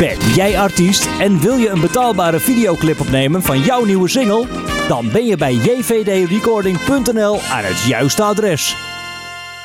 Ben jij artiest en wil je een betaalbare videoclip opnemen van jouw nieuwe single? Dan ben je bij jvdrecording.nl aan het juiste adres.